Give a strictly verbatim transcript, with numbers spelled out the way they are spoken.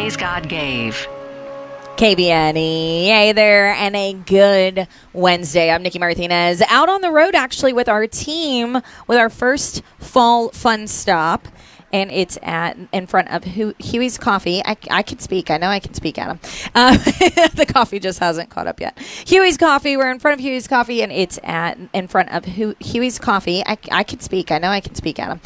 days God gave. K B N E. Hey there, and a good Wednesday. I'm Nikki Martinez, out on the road actually with our team with our first fall fun stop. And it's at in front of Huey's Coffee. I, I can speak. I know I can speak, Adam. Uh, the coffee just hasn't caught up yet. Huey's Coffee. We're in front of Huey's Coffee, and it's at in front of Huey's Coffee. I, I can speak. I know I can speak, Adam.